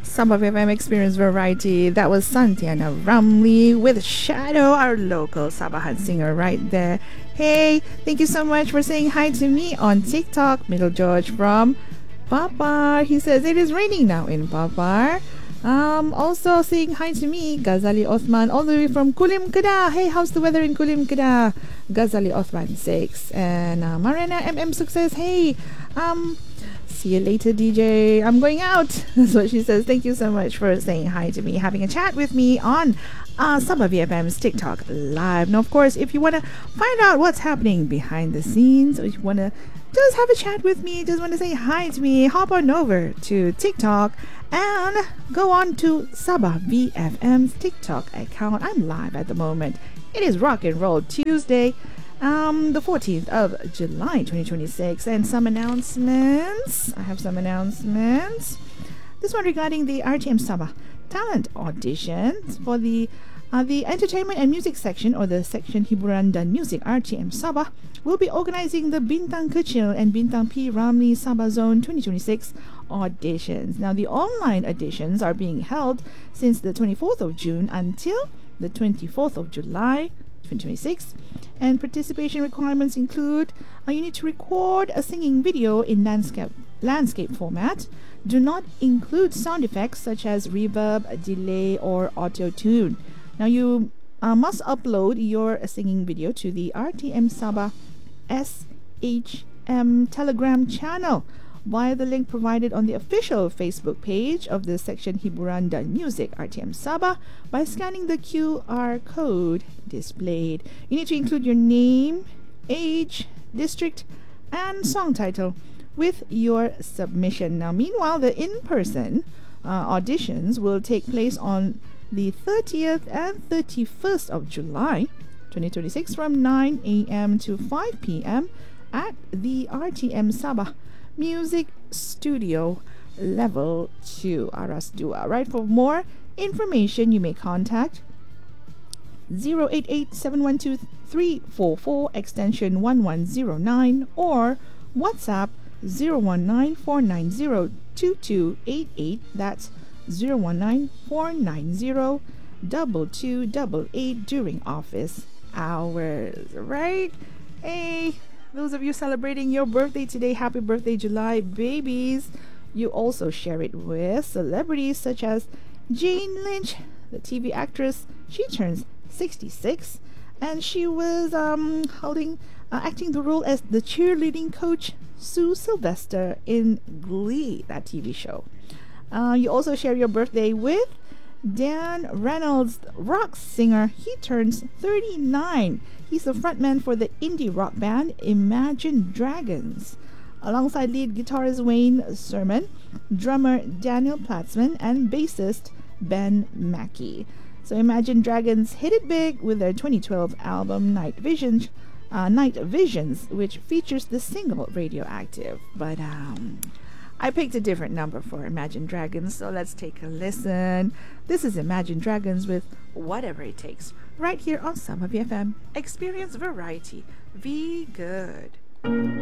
Some of FM Experience Variety. That was Santiana Ramli with Shadow, our local Sabahan singer right there. Hey, thank you so much for saying hi to me on TikTok. Middle George from Papar. He says it is raining now in Papar. Also saying hi to me, Ghazali Othman, all the way from Kulim Kedah. Hey, how's the weather in Kulim Kedah? Ghazali Othman 6. And Marina MM Success. Hey, see you later, DJ. I'm going out. That's what she says. Thank you so much for saying hi to me, having a chat with me on Sabah VFM's TikTok Live. Now, of course, if you want to find out what's happening behind the scenes, or if you want to just have a chat with me, just want to say hi to me, hop on over to TikTok and go on to Sabah VFM's TikTok account. I'm live at the moment. It is Rock and Roll Tuesday, the 14th of July 2026, and some announcements. I have some announcements. This one regarding the RTM Sabah talent auditions for the entertainment and music section, or the section Hiburan dan Music RTM Sabah, will be organizing the Bintang Kecil and Bintang P Ramli Sabah Zone 2026 auditions. Now, the online auditions are being held since the 24th of June until the 24th of July 2026, and participation requirements include you need to record a singing video in landscape format. Do not include sound effects such as reverb, delay, or auto tune. Now, you must upload your singing video to the RTM Sabah SHM Telegram channel via the link provided on the official Facebook page of the section Hiburan dan Music RTM Sabah by scanning the QR code displayed. You need to include your name, age, district, and song title with your submission. Now, meanwhile, the in-person auditions will take place on the 30th and 31st of July 2026 from 9 a.m. to 5 p.m. at the RTM Sabah Music Studio Level 2, Aras Dua. Right, for more information, you may contact 088-712-344 extension 1109 or WhatsApp 019-490-2288. That's 019-490-2288 during office hours. Right? Hey, those of you celebrating your birthday today, happy birthday, July babies. You also share it with celebrities such as Jane Lynch, the TV actress. She turns 66, and she was acting the role as the cheerleading coach Sue Sylvester in Glee, that TV show. You also share your birthday with Dan Reynolds, rock singer. He turns 39. He's the frontman for the indie rock band Imagine Dragons, alongside lead guitarist Wayne Sermon, drummer Daniel Platzman, and bassist Ben Mackey. So Imagine Dragons hit it big with their 2012 album Night Visions, which features the single Radioactive. But I picked a different number for Imagine Dragons, so let's take a listen. This is Imagine Dragons with Whatever It Takes, right here on Sabah VFM. Experience variety. Be good.